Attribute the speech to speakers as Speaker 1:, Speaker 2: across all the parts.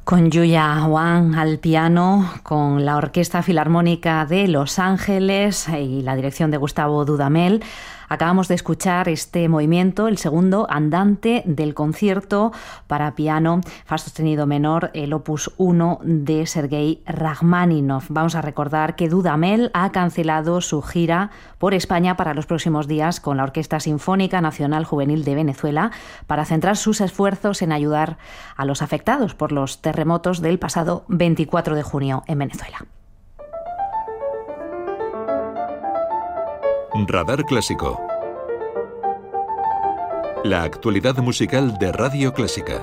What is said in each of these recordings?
Speaker 1: Con Yuya Wang al piano, con la Orquesta Filarmónica de Los Ángeles y la dirección de Gustavo Dudamel, acabamos de escuchar este movimiento, el segundo andante del concierto para piano fa sostenido menor, el opus 1 de Sergei Rachmaninov. Vamos a recordar que Dudamel ha cancelado su gira por España para los próximos días con la Orquesta Sinfónica Nacional Juvenil de Venezuela para centrar sus esfuerzos en ayudar a los afectados por los terremotos del pasado 24 de junio en Venezuela.
Speaker 2: Radar Clásico. La actualidad musical de Radio Clásica.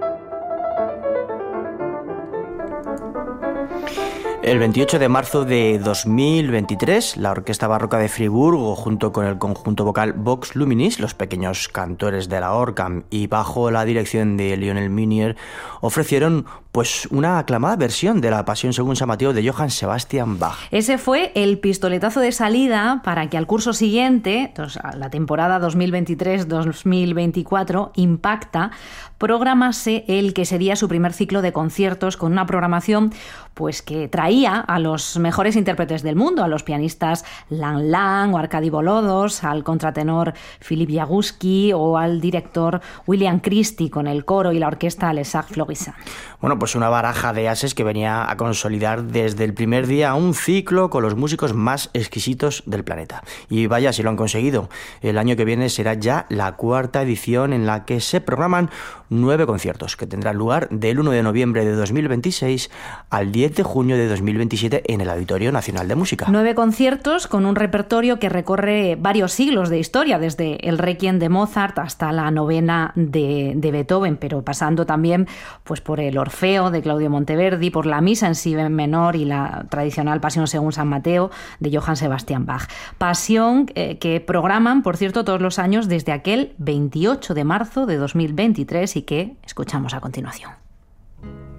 Speaker 3: El 28 de marzo de 2023, la Orquesta Barroca de Friburgo, junto con el conjunto vocal Vox Luminis, los pequeños cantores de la ORCAM y bajo la dirección de Lionel Meunier, ofrecieron pues una aclamada versión de la Pasión según San Mateo de Johann Sebastian Bach.
Speaker 1: Ese fue el pistoletazo de salida para que al curso siguiente, la temporada 2023-2024, Impacta programase el que sería su primer ciclo de conciertos con una programación pues que traía a los mejores intérpretes del mundo, a los pianistas Lang Lang o Arkady Volodos, al contratenor Philippe Jaguski o al director William Christie con el coro y la orquesta Les Arts Florissants.
Speaker 3: Bueno, pues una baraja de ases que venía a consolidar desde el primer día un ciclo con los músicos más exquisitos del planeta. Y vaya si lo han conseguido. El año que viene será ya la cuarta edición en la que se programan 9 conciertos que tendrán lugar del 1 de noviembre de 2026 al 10 de junio de 2027 en el Auditorio Nacional de Música.
Speaker 1: 9 conciertos con un repertorio que recorre varios siglos de historia, desde el Requiem de Mozart hasta la novena de Beethoven, pero pasando también pues por el Orfeo de Claudio Monteverdi, por la Misa en Si menor y la tradicional Pasión según San Mateo de Johann Sebastian Bach. Pasión que programan, por cierto, todos los años desde aquel 28 de marzo de 2023 y que escuchamos a continuación.